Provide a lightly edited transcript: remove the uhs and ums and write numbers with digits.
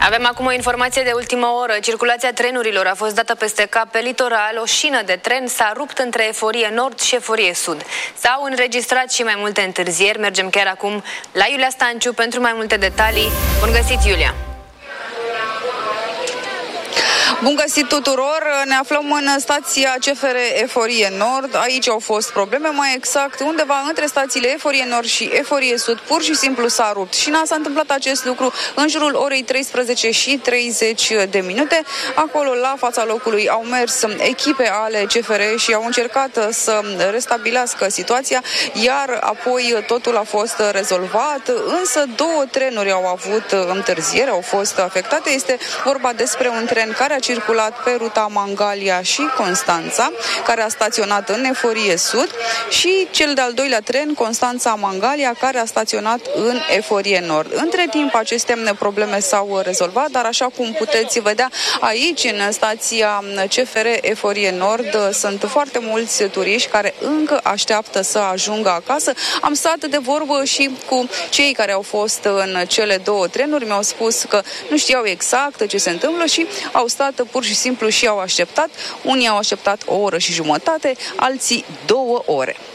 Avem acum o informație de ultimă oră. Circulația trenurilor a fost dată peste cap pe litoral. O șină de tren s-a rupt între Eforie Nord și Eforie Sud. S-au înregistrat și mai multe întârzieri. Mergem chiar acum la Iulia Stanciu pentru mai multe detalii. Bun găsit, Iulia! Bun găsit tuturor! Ne aflăm în stația CFR Eforie Nord. Aici au fost probleme, mai exact undeva între stațiile Eforie Nord și Eforie Sud. Pur și simplu s-a rupt șina. S-a întâmplat acest lucru în jurul orei 13:30. Acolo, la fața locului, au mers echipe ale CFR și au încercat să restabilească situația, iar apoi totul a fost rezolvat. Însă două trenuri au avut întârziere, au fost afectate. Este vorba despre un tren care a circulat pe ruta Mangalia și Constanța, care a staționat în Eforie Sud, și cel de-al doilea tren, Constanța-Mangalia, care a staționat în Eforie Nord. Între timp, aceste probleme s-au rezolvat, dar așa cum puteți vedea aici, în stația CFR Eforie Nord, sunt foarte mulți turiști care încă așteaptă să ajungă acasă. Am stat de vorbă și cu cei care au fost în cele două trenuri. Mi-au spus că nu știau exact ce se întâmplă și au stat pur și simplu și au așteptat. Unii au așteptat o oră și jumătate, alții 2 ore.